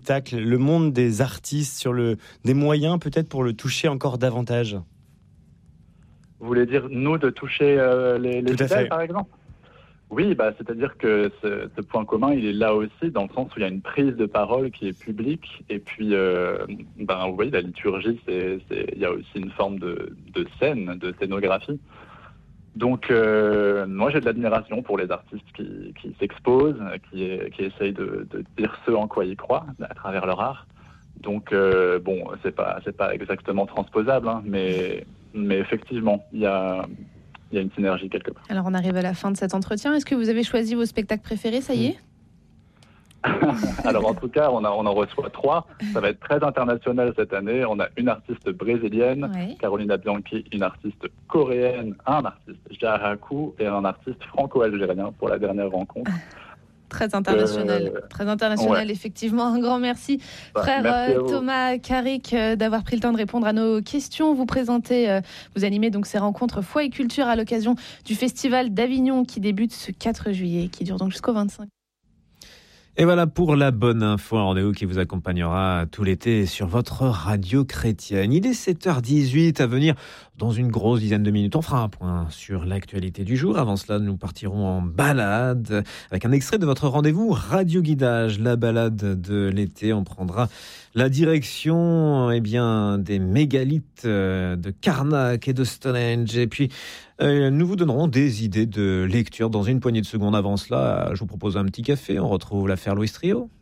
le monde des artistes, des moyens peut-être pour le toucher encore davantage? Vous voulez dire, nous, de toucher les fidèles, par exemple? Oui, c'est-à-dire que ce point commun, il est là aussi, dans le sens où il y a une prise de parole qui est publique. Et puis, vous voyez, la liturgie, il y a aussi une forme de scène, de scénographie. Donc, moi, j'ai de l'admiration pour les artistes qui s'exposent, qui essayent de dire ce en quoi ils croient à travers leur art. Donc, c'est pas exactement transposable, hein, mais effectivement, il y a une synergie quelque part. Alors, on arrive à la fin de cet entretien. Est-ce que vous avez choisi vos spectacles préférés, ça y est? Alors, en tout cas, on en reçoit 3. Ça va être très international cette année. On a une artiste brésilienne, Carolina Bianchi, une artiste coréenne, un artiste Jaraku et un artiste franco-algérien pour la dernière rencontre. Très international, effectivement. Un grand merci, frère merci Thomas Carrick, d'avoir pris le temps de répondre à nos questions. Vous animez donc ces rencontres Foi et Culture à l'occasion du Festival d'Avignon qui débute ce 4 juillet, qui dure donc jusqu'au 25. Et voilà pour la bonne info, un rendez-vous qui vous accompagnera tout l'été sur votre radio chrétienne. Il est 7h18 à venir. Dans une grosse dizaine de minutes, on fera un point sur l'actualité du jour. Avant cela, nous partirons en balade avec un extrait de votre rendez-vous Radio Guidage, la balade de l'été. On prendra la direction des mégalithes de Karnak et de Stonehenge. Et puis, nous vous donnerons des idées de lecture dans une poignée de secondes. Avant cela, je vous propose un petit café. On retrouve l'affaire Louis Trio.